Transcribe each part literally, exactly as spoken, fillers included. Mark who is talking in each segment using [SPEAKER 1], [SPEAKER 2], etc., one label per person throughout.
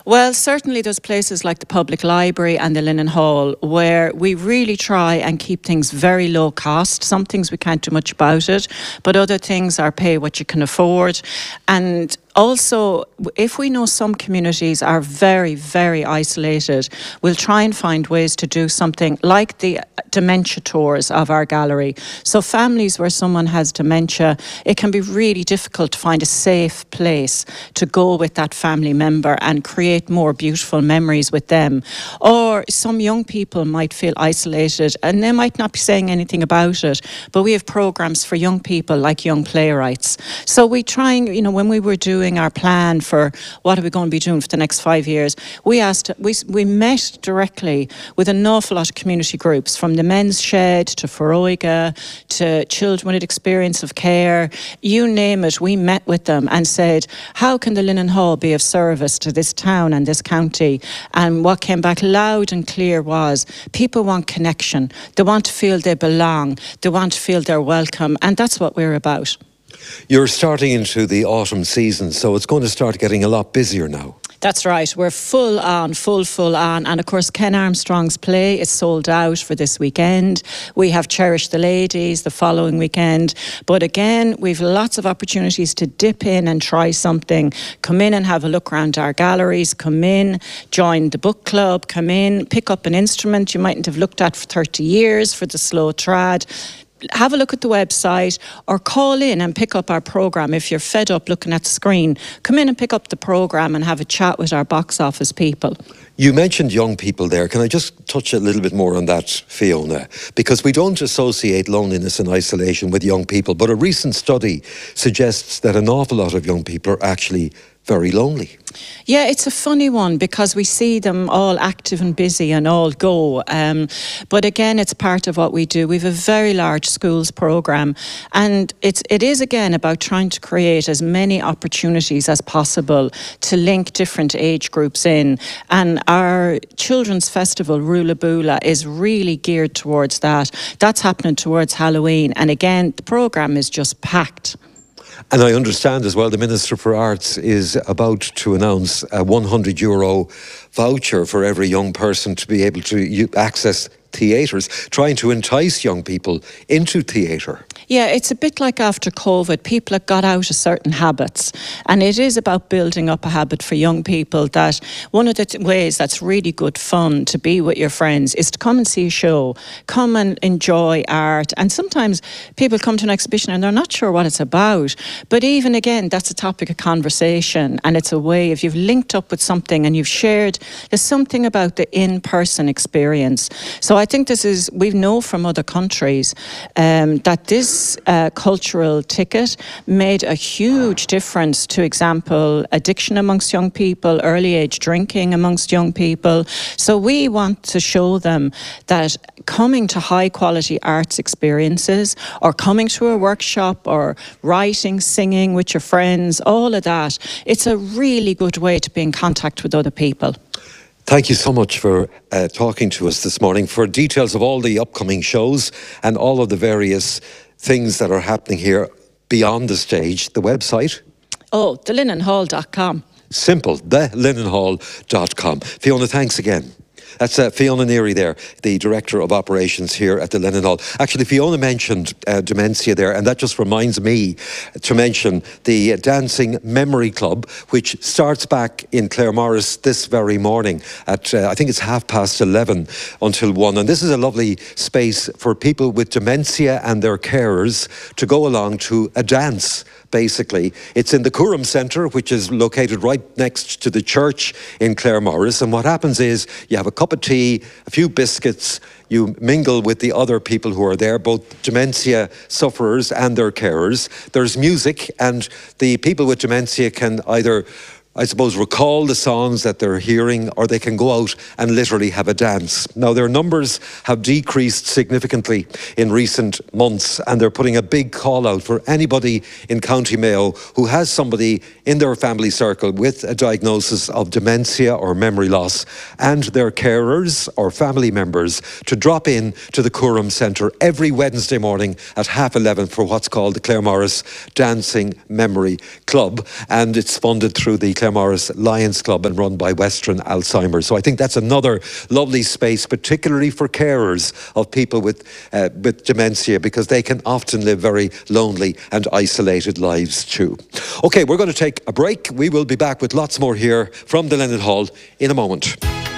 [SPEAKER 1] Well, certainly there's places like the Public Library and the Linen Hall where we really try and keep things very low cost. Some things we can't do much about it, but other things are pay what you can afford. And also, if we know some communities are very, very isolated, we'll try and find ways to do something like the dementia tours of our gallery. So families where someone has dementia, it can be really difficult to find a safe place to go with that family member and create more beautiful memories with them. Or some young people might feel isolated and they might not be saying anything about it, but we have programs for young people like Young Playwrights. So we trying, you know, when we were doing our plan for what are we going to be doing for the next five years, we asked, we, we met directly with an awful lot of community groups, from the Men's Shed to Foróige to Children with Experience of Care, you name it, we met with them and said, how can the Linen Hall be of service to this town and this county? And what came back loud and clear was people want connection, they want to feel they belong, they want to feel they're welcome, and that's what we're about.
[SPEAKER 2] You're starting into the autumn season, so it's going to start getting a lot busier now.
[SPEAKER 1] That's right. We're full on, full, full on. And of course, Ken Armstrong's play is sold out for this weekend. We have Cherish the Ladies the following weekend. But again, we've lots of opportunities to dip in and try something. Come in and have a look around our galleries. Come in, join the book club. Come in, pick up an instrument you mightn't have looked at for thirty years for the slow trad. Have a look at the website or call in and pick up our programme. If you're fed up looking at the screen, come in and pick up the programme and have a chat with our box office people.
[SPEAKER 2] You mentioned young people there. Can I just touch a little bit more on that, Fiona? Because we don't associate loneliness and isolation with young people, but a recent study suggests that an awful lot of young people are actually very lonely.
[SPEAKER 1] Yeah, it's a funny one because we see them all active and busy and all go. Um, but again, it's part of what we do. We have a very large schools programme, and it's, it is again about trying to create as many opportunities as possible to link different age groups in. And our children's festival, Rulabula, is really geared towards that. That's happening towards Halloween. And again, the programme is just packed.
[SPEAKER 2] And I understand as well the Minister for Arts is about to announce a one hundred euro voucher for every young person to be able to access theatres, trying to entice young people into theatre.
[SPEAKER 1] Yeah, it's a bit like after COVID, people have got out of certain habits, and it is about building up a habit for young people that one of the t- ways that's really good fun to be with your friends is to come and see a show, come and enjoy art. And sometimes people come to an exhibition and they're not sure what it's about, but even again, that's a topic of conversation, and it's a way, if you've linked up with something and you've shared, there's something about the in-person experience. So I think this is, we know from other countries um, that this uh, cultural ticket made a huge difference to, example, addiction amongst young people, early age drinking amongst young people. So we want to show them that coming to high quality arts experiences, or coming to a workshop, or writing, singing with your friends, all of that, it's a really good way to be in contact with other people.
[SPEAKER 2] Thank you so much for uh, talking to us this morning. For details of all the upcoming shows and all of the various things that are happening here beyond the stage, the website?
[SPEAKER 1] Oh, the linen hall dot com.
[SPEAKER 2] Simple, the linen hall dot com. Fiona, thanks again. That's uh, Fiona Neary there, the Director of Operations here at the Linen Hall. Actually, Fiona mentioned uh, dementia there, and that just reminds me to mention the uh, Dancing Memory Club, which starts back in Claremorris this very morning at, uh, I think it's half past eleven until one. And this is a lovely space for people with dementia and their carers to go along to a dance. Basically, it's in the Curram Centre, which is located right next to the church in Claremorris. And what happens is you have a cup of tea, a few biscuits, you mingle with the other people who are there, both dementia sufferers and their carers. There's music, and the people with dementia can either, I suppose, recall the songs that they're hearing, or they can go out and literally have a dance. Now, their numbers have decreased significantly in recent months, and they're putting a big call out for anybody in County Mayo who has somebody in their family circle with a diagnosis of dementia or memory loss, and their carers or family members to drop in to the Curram Centre every Wednesday morning at half eleven for what's called the Claremorris Dancing Memory Club, and it's funded through the Claremorris Claremorris Lions Club and run by Western Alzheimer's. So I think that's another lovely space, particularly for carers of people with uh, with dementia, because they can often live very lonely and isolated lives too. Okay, we're going to take a break. We will be back with lots more here from the Lennon Hall in a moment.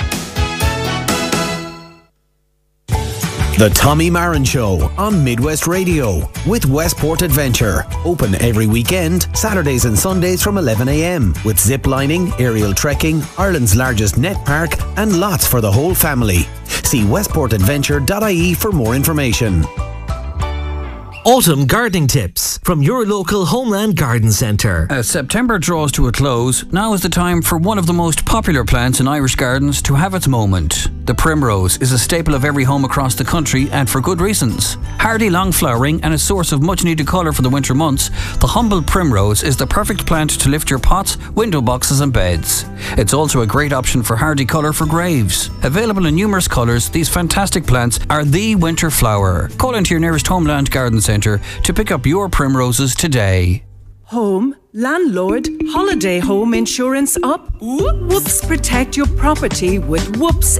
[SPEAKER 3] The Tommy Marin Show on Midwest Radio with Westport Adventure. Open every weekend, Saturdays and Sundays from eleven a m with zip lining, aerial trekking, Ireland's largest net park and lots for the whole family. See westport adventure dot I E for more information.
[SPEAKER 4] Autumn gardening tips from your local Homeland Garden Centre.
[SPEAKER 5] As September draws to a close, now is the time for one of the most popular plants in Irish gardens to have its moment. The primrose is a staple of every home across the country, and for good reasons. Hardy, long flowering and a source of much needed colour for the winter months, the humble primrose is the perfect plant to lift your pots, window boxes and beds. It's also a great option for hardy colour for graves. Available in numerous colours, these fantastic plants are the winter flower. Call into your nearest Homeland Garden Centre to pick up your primroses today.
[SPEAKER 6] Home, landlord, holiday home insurance up? Whoops, protect your property with Whoops